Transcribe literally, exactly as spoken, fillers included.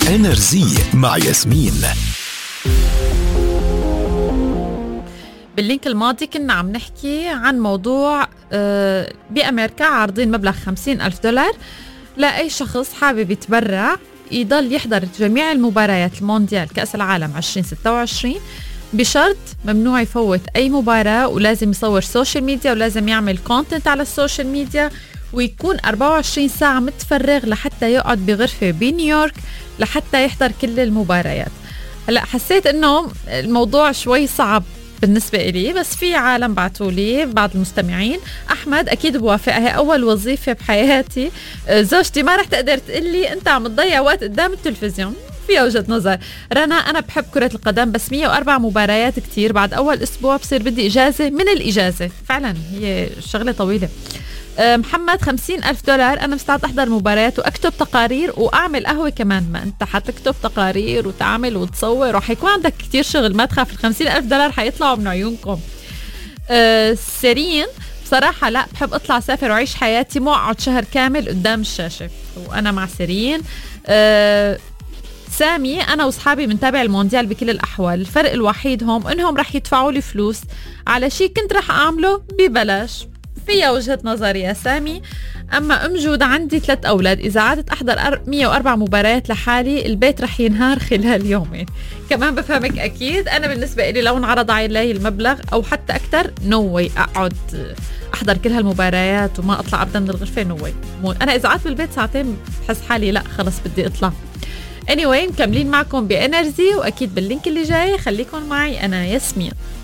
انرجي مع ياسمين. باللينك الماضي كنا عم نحكي عن موضوع بأمريكا عارضين مبلغ خمسين ألف دولار لأي شخص حابب يتبرع يضل يحضر جميع المباريات المونديال كأس العالم عشرين ستة وعشرين بشرط ممنوع يفوت أي مباراة، ولازم يصور سوشيال ميديا، ولازم يعمل كونتنت على السوشيال ميديا، ويكون أربعة وعشرين ساعة متفرغ لحتى يقعد بغرفة بنيويورك لحتى يحضر كل المباريات. هلأ حسيت إنه الموضوع شوي صعب بالنسبة إلي، بس في عالم بعتوا لي بعض المستمعين. أحمد أكيد بوافق، هي أول وظيفة بحياتي، زوجتي ما رح تقدر تقلي أنت عم تضيع وقت قدام التلفزيون، فيها وجهة نظر. رنا أنا بحب كرة القدم بس مية وأربعة مباريات كتير، بعد أول أسبوع بصير بدي إجازة من الإجازة، فعلا هي شغلة طويلة. محمد خمسين ألف دولار أنا مستعد أحضر مباريات وأكتب تقارير وأعمل قهوة كمان. ما أنت حتكتب تقارير وتعمل وتصور وحيكون عندك كتير شغل، ما تخاف الخمسين ألف دولار حيطلعوا من عيونكم. أه سيرين بصراحة لا، بحب أطلع سافر وعيش حياتي، مو أقعد شهر كامل قدام الشاشة، وأنا مع سيرين. أه سامي أنا وصحابي منتابع المونديال بكل الأحوال، الفرق الوحيد هم إنهم رح يدفعوا لي فلوس على شيء كنت رح أعمله ببلاش. فيها وجهة نظر يا سامي. أما أم جود عندي ثلاث أولاد، إذا عادت أحضر مية وأربعة مباريات لحالي البيت رح ينهار خلال يومين. كمان بفهمك أكيد. أنا بالنسبة إلي لو انعرض علي المبلغ أو حتى أكتر نو واي أقعد أحضر كل هالمباريات وما أطلع أبدا من الغرفة، نو واي. أنا إذا قعدت بالبيت ساعتين بحس حالي لا خلص بدي أطلع. anyway مكملين معكم بإنرجي، وأكيد باللينك اللي جاي خليكم معي أنا ياسمين.